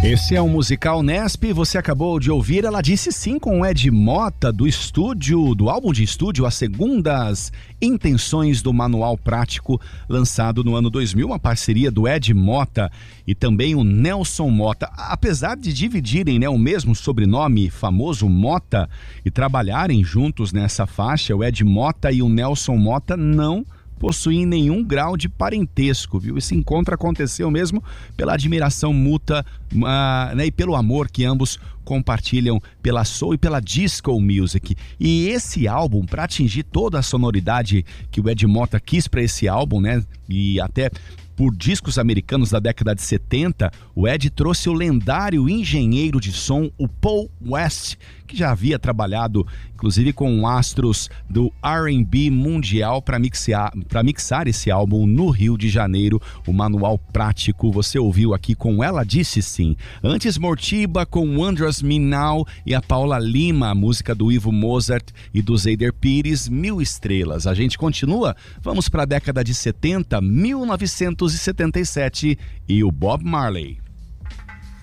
Esse é o Musical Nesp, você acabou de ouvir Ela Disse Sim com o Ed Mota do álbum de estúdio As Segundas Intenções do Manual Prático, lançado no ano 2000, uma parceria do Ed Mota e também o Nelson Mota. Apesar de dividirem, o mesmo sobrenome famoso Mota e trabalharem juntos nessa faixa, o Ed Mota e o Nelson Mota não possuem nenhum grau de parentesco, viu? Esse encontro aconteceu mesmo pela admiração mútua e pelo amor que ambos compartilham pela soul e pela disco music. E esse álbum, para atingir toda a sonoridade que o Ed Mota quis para esse álbum, e até por discos americanos da década de 70, o Ed trouxe o lendário engenheiro de som, o Paul West, que já havia trabalhado, inclusive, com astros do R&B mundial para mixar esse álbum no Rio de Janeiro. O Manual Prático, você ouviu aqui com Ela Disse Sim. Antes, Mortiba com Wondrous Me Now e a Paula Lima, a música do Ivo Mozart e do Zeider Pires, Mil Estrelas. A gente continua, vamos para a década de 70, 1977 e o Bob Marley.